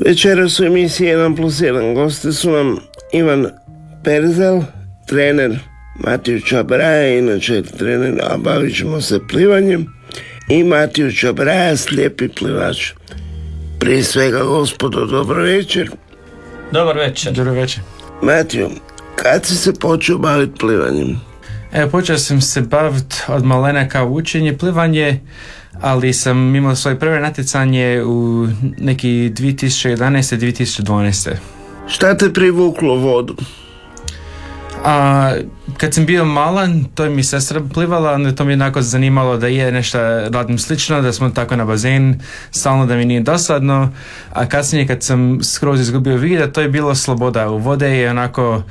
Večeras u emisiji 1+1 goste su nam Ivan Perzel, trener Matiju Čabraja, inače trener, a bavit ćemo se plivanjem, i Matiju Čabraja, slijepi plivač. Prije svega, gospodo, dobro večer. Dobar večer. Dobro večer. Matiju, kad si se počeo baviti plivanjem? Evo, počeo sam se baviti od malena kao učenje plivanje, ali sam imao svoje prve natjecanje u neki 2011-2012. Šta te privuklo vodu? Kad sam bio malan, to je mi sestra plivala, onda to mi je onako zanimalo da je nešto radim slično, da smo tako na bazen, stalno da mi nije dosadno, a kasnije kad sam skroz izgubio vid, to je bilo sloboda u vode, je onako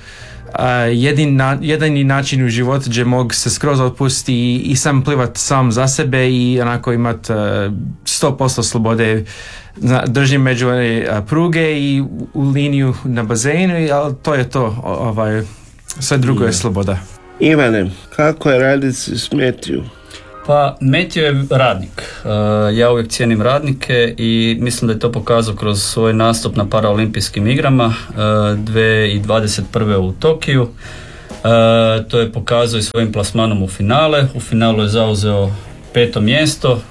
jedini način u životu gdje mogu se skroz otpustiti i sam plivat sam za sebe i onako imat 100% slobode. Držim među pruge i u liniju na bazenu, ali to je to, sve drugo je sloboda. Ivane, kako je raditi s Metiju? Pa, Metiju je radnik. Ja uvijek cijenim radnike i mislim da je to pokazao kroz svoj nastup na Paraolimpijskim igrama 2021. u Tokiju. To je pokazao i svojim plasmanom u finale. U finalu je zauzeo 5. mjesto.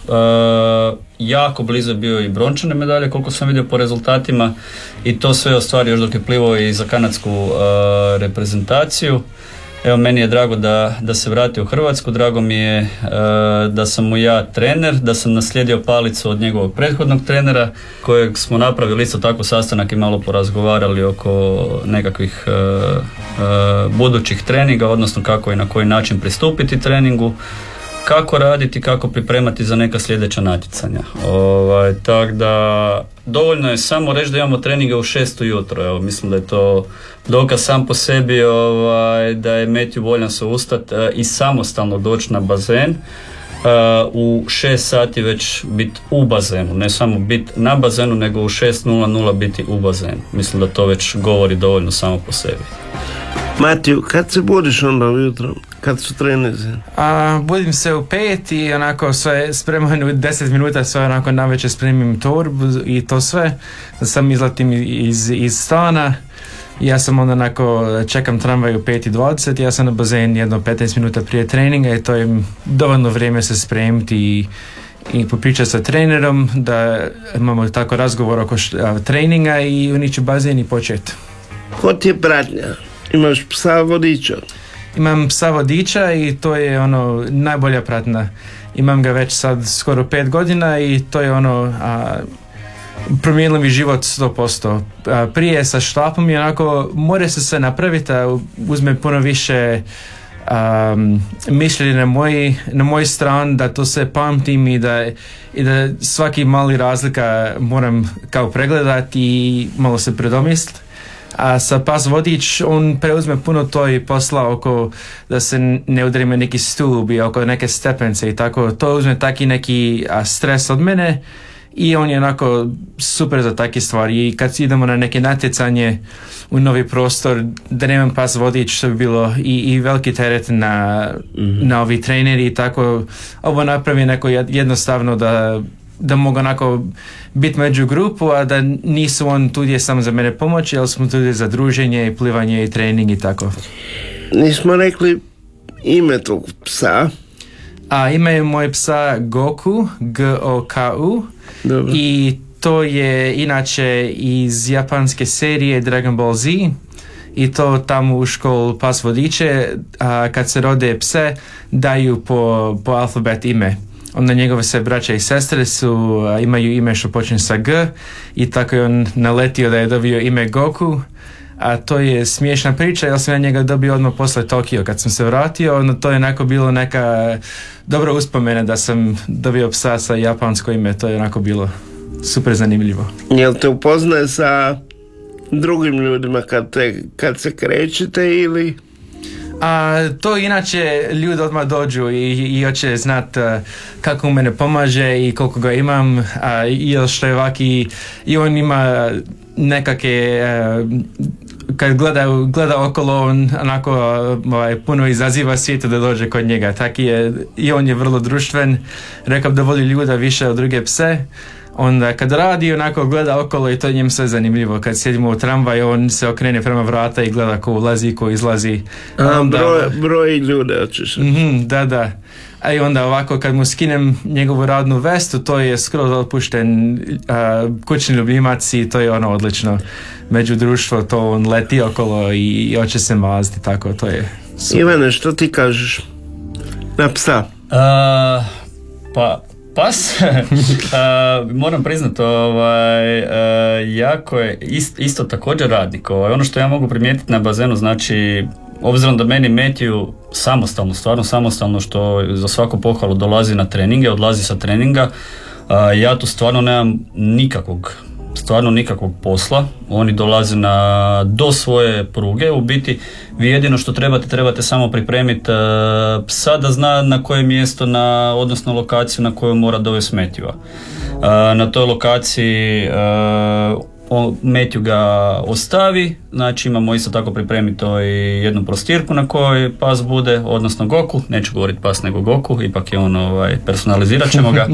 Jako blizu je bio i brončane medalje, koliko sam vidio po rezultatima, i to sve ostvario još dok je plivao i za kanadsku reprezentaciju. Evo, meni je drago da se vratio u Hrvatsku, drago mi je da sam mu ja trener, da sam naslijedio palicu od njegovog prethodnog trenera, kojeg smo napravili isto tako sastanak i malo porazgovarali oko nekakvih budućih treninga, odnosno kako i na koji način pristupiti treningu, kako raditi, kako pripremati za neka sljedeća natjecanja. Tako da dovoljno je samo reći da imamo treninge u 6 ujutro. Evo, mislim da je to dokaz sam po sebi da je Metju voljan se ustati i samostalno doći na bazen. U 6 sati već biti u bazenu, ne samo biti na bazenu, nego u 6:00 biti u bazenu. Mislim da to već govori dovoljno samo po sebi. Matiju, kad se budiš onda ujutro? Kad su trenizi? Budim se u 5 i onako sve spremam u 10 minuta, sve onako navečer spremim torbu i to sve. Sam izlatim iz stana. Ja sam onda onako čekam tramvaj u 5:20, ja sam na bazen jedno 15 minuta prije treninga i to je dovoljno vrijeme se spremiti i popričati sa trenerom, da imamo tako razgovor oko treninga i unići bazen i početi. Ko ti je pratnja? Imaš psa vodiča? Imam psa vodiča i to je najbolja pratnja. Imam ga već sad skoro 5 godina i to je promijenilo mi život 100%. Prije sa štapom je onako, mora se sve napraviti, uzme puno više mišljenje na moj stran, da to sve pamtim i da svaki mali razlika moram kao pregledati i malo se predomisliti. A sa pas vodič, on preuzme puno to i posla oko da se ne udarime neki stup i oko neke stepence i tako. To uzme taki neki stres od mene i on je onako super za takve stvari. I kad idemo na neke natjecanje u novi prostor, da nemam pas vodič, što bi bilo i veliki teret na ovi treneri i tako. Ovo napravi neko jednostavno da mogu onako biti među grupu, a da nisu on tu gdje samo za mene pomoći, ali smo tu za druženje i plivanje i trening i tako. Nismo rekli ime tog psa. Ime je moj psa Goku, Goku. Dobro. I to je inače iz japanske serije Dragon Ball Z. I to tamo u školu pas vodiče, kad se rode pse, daju po alfabet ime. Onda njegove sve braća i sestre imaju ime što počne sa G i tako je on naletio da je dobio ime Goku. A to je smiješna priča, jer sam ja njega dobio odmah posle Tokio kad sam se vratio, no to je onako bilo neka dobra uspomena da sam dobio psa sa japansko ime, to je onako bilo super zanimljivo. Jel te upoznaje sa drugim ljudima kad se krećete ili... To inače ljudi odmah dođu i hoće znat kako u mene pomaže i koliko ga imam, i što je ovaki, i on ima nekakve, kad gleda okolo, on onako puno izaziva svijetu da dođe kod njega. Taki je, i on je vrlo društven, rekao da voli ljuda više od druge pse. onda kad radi onako gleda okolo i to je njemu sve zanimljivo. Kad sjedimo u tramvaj on se okrene prema vrata i gleda ko ulazi, ko izlazi. Broj ljude hoćeš. Da. A i onda ovako kad mu skinem njegovu radnu vestu, to je skroz otpušten kućni ljubimac i to je ono odlično. Među društvo to on leti okolo i hoće se maziti, tako to je super. Ivane, što ti kažeš na psa? Pas, moram priznati, jako je isto također radnik. Ono što ja mogu primijetiti na bazenu, znači, obzirom da meni Matthew stvarno samostalno, što za svaku pohvalu dolazi na treninge, odlazi sa treninga, ja tu stvarno nemam nikakvog posla. Oni dolaze do svoje pruge. U biti vi jedino što trebate samo pripremiti psa da zna na koje mjesto, odnosno lokaciju na koju mora dovesti Matthewa. Na toj lokaciji Matthew ga ostavi, znači imamo isto tako pripremiti i jednu prostirku na kojoj pas bude, odnosno Goku, neću govoriti pas nego Goku, ipak je on, personalizirat ćemo ga.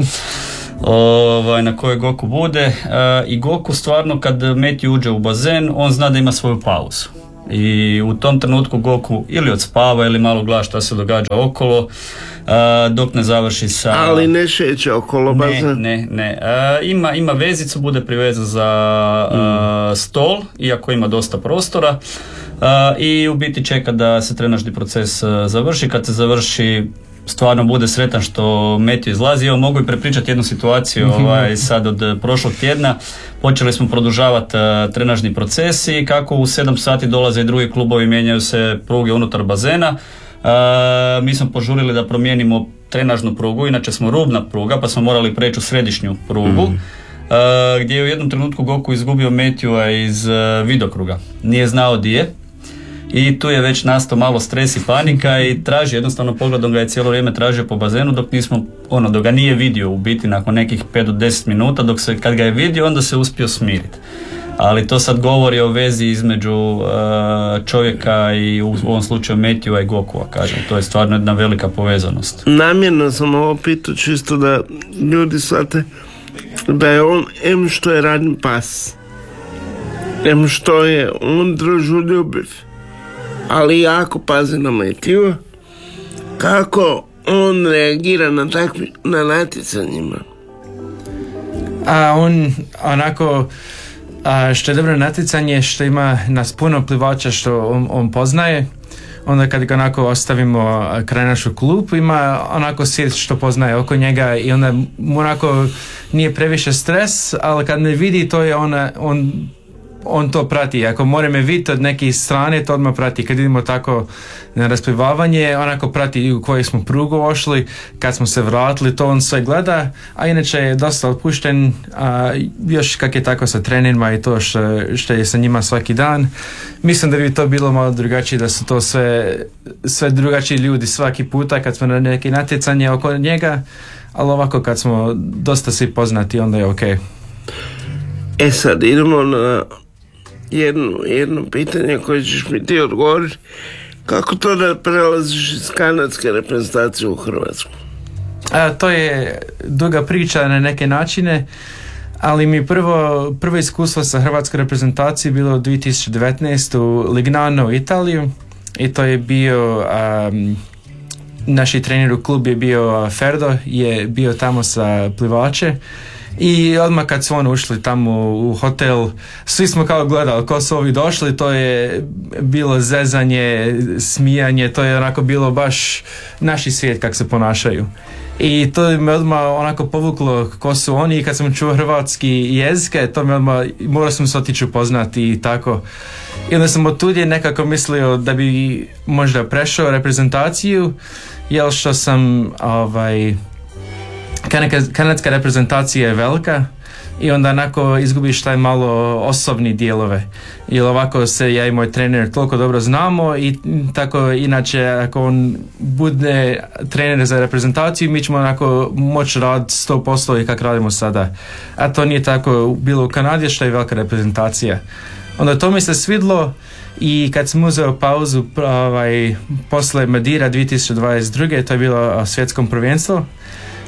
Na kojoj Goku bude i Goku stvarno kad Matthew uđe u bazen on zna da ima svoju pauzu i u tom trenutku Goku ili odspava ili malo gleda šta se događa okolo dok ne završi sa... Ali ne šeće okolo bazen? Ne. Ima vezicu, bude privezan za stol, iako ima dosta prostora i u biti čeka da se trenažni proces završi. Kad se završi stvarno bude sretan što Matthew izlazi. Evo, mogu i prepričati jednu situaciju sad od prošlog tjedna. Počeli smo produžavati trenažni proces i kako u 7 sati dolaze i drugi klubovi, mijenjaju se pruge unutar bazena. Mi smo požurili da promijenimo trenažnu prugu, inače smo rubna pruga pa smo morali preći u središnju prugu. Gdje je u jednom trenutku Goku izgubio Matthewa iz vidokruga. Nije znao di je. I tu je već nastao malo stres i panika i traži, jednostavno pogledom ga je cijelo vrijeme tražio po bazenu dok ga nije vidio u biti nakon nekih 5 do 10 minuta, kad ga je vidio onda se uspio smiriti. Ali to sad govori o vezi između čovjeka i u ovom slučaju Matthewa i Gokua, kažem. To je stvarno jedna velika povezanost. Namjerno sam ovo pitao čisto da ljudi shvate da je on što je radni pas, što je on družoljubiv, ali jako pazi na Matthewa, kako on reagira na natjecanjima. On onako, što je dobro natjecanje, što ima nas puno plivača što on poznaje, onda kad ga onako ostavimo kraj našu klupu, ima onako svijet što poznaje oko njega i onda mu onako nije previše stres, ali kad ne vidi to je on to prati. Ako mora me vidjeti od neke strane, to odmah prati. Kad idemo tako na rasplivavanje, onako prati u koju smo prugu ošli, kad smo se vratili, to on sve gleda, a inače je dosta otpušten, još kak je tako sa trenerima i to što je sa njima svaki dan. Mislim da bi to bilo malo drugačije, da su to sve drugačiji ljudi svaki puta kad smo na neke natjecanje oko njega, ali ovako kad smo dosta svi poznati, onda je okej. Sad idemo na jedno pitanje koje ćeš mi ti odgovoriti. Kako to da prelaziš iz kanadske reprezentacije u Hrvatsku? To je duga priča na neke načine, ali mi prvo iskustvo sa hrvatskom reprezentacijom bilo u 2019. u Lignano u Italiju i to je bio naši trener u klubu je bio Ferdo, je bio tamo sa plivače. I odmah kad su oni ušli tamo u hotel, svi smo kao gledali ko su ovi došli, to je bilo zezanje, smijanje, to je onako bilo baš naši svijet kak se ponašaju. I to me odmah onako povuklo ko su oni i kad sam čuo hrvatski jezike, to me odmah, morao sam se otići upoznati i tako. I onda sam od tudje nekako mislio da bi možda prešao reprezentaciju, jer što sam kanadska reprezentacija je velika i onda onako izgubiš taj malo osobni dijelove. Jer ovako se ja i moj trener toliko dobro znamo i tako inače ako on bude trener za reprezentaciju mi ćemo onako moći raditi 100% i kako radimo sada. A to nije tako bilo u Kanadi što je velika reprezentacija. Onda to mi se svidlo i kad sam uzeo pauzu posle Madira 2022. to je bilo svjetsko prvenstvo.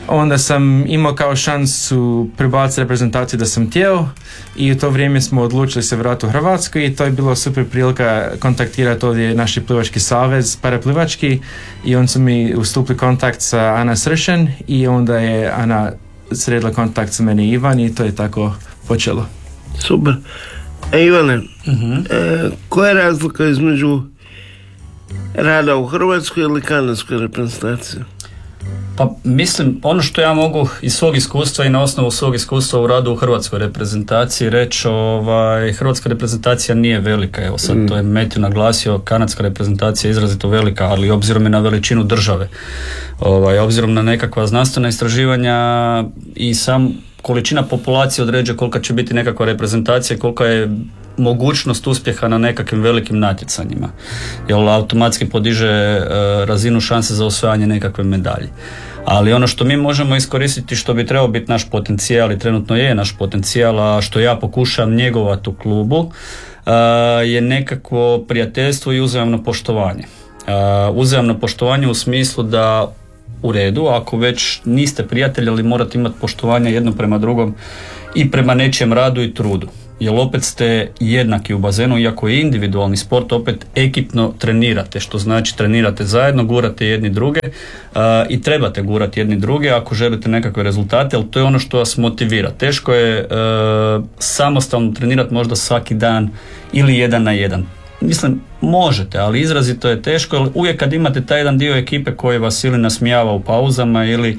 Onda sam imao kao šansu pribaciti reprezentaciju da sam htio i u to vrijeme smo odlučili se vratiti u Hrvatsku i to je bilo super prilika kontaktirati ovdje naši plivački savez, paraplivački, i on su mi ustupili kontakt sa Ana Sršen i onda je Ana sredila kontakt sa meni i Ivan i to je tako počelo. Super. Ivane, koja je razlika između rada u Hrvatskoj ili kanadskoj reprezentaciji? Pa mislim, ono što ja mogu iz svog iskustva i na osnovu svog iskustva u radu u hrvatskoj reprezentaciji reći, hrvatska reprezentacija nije velika, evo sad to je Matthew naglasio, kanadska reprezentacija je izrazito velika, ali obzirom je na veličinu države, obzirom na nekakva znanstvena istraživanja i sam količina populacije određuje kolika će biti nekakva reprezentacija i kolika je mogućnost uspjeha na nekakvim velikim natjecanjima, jer automatski podiže razinu šanse za osvajanje nekakve medalje. Ali ono što mi možemo iskoristiti, što bi trebao biti naš potencijal i trenutno je naš potencijal, a što ja pokušam njegovati u klubu, je nekakvo prijateljstvo i uzajamno poštovanje. Uzajamno poštovanje u smislu da u redu, ako već niste prijatelji, ali morate imati poštovanje jedno prema drugom i prema nečijem radu i trudu. Jer opet ste jednaki u bazenu, iako je individualni sport, opet ekipno trenirate, što znači trenirate zajedno, gurate jedni druge i trebate gurati jedni druge ako želite nekakve rezultate, ali to je ono što vas motivira. Teško je samostalno trenirati možda svaki dan ili 1 na 1. Mislim, možete, ali izrazito je teško, jer uvijek kad imate taj jedan dio ekipe koji vas ili nasmijava u pauzama ili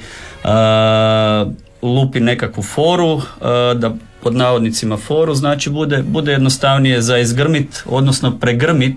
lupi nekakvu foru, da pod navodnicima foru, znači bude jednostavnije za izgrmit, odnosno pregrmit